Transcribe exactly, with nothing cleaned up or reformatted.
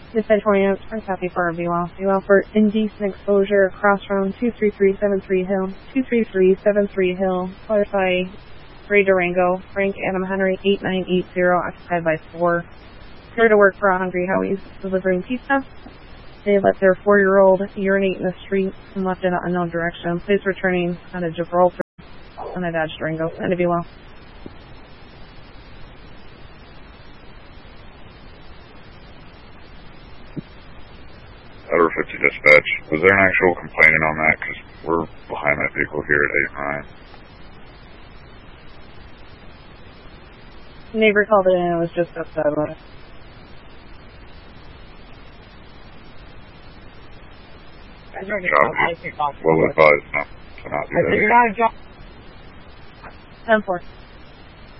This ten twenty Express, happy for V W A L. V W A L for indecent exposure, crossroad two three three seven three Hill, two three three seven three Hill, clarify Ray Durango, Frank Adam Henry eight nine eight zero, occupied by four. Here to work for a Hungry Howie's, delivering pizza. They let their four-year-old urinate in the street and left in an unknown direction. Please returning on a Gibraltar on a Dodge Durango. End of V W A L. Outer fifty dispatch, was there an actual complainant on that? Because we're behind that vehicle here at eight nine. Neighbor called it in and was just upset about it. Well advised not to not do that. ten four.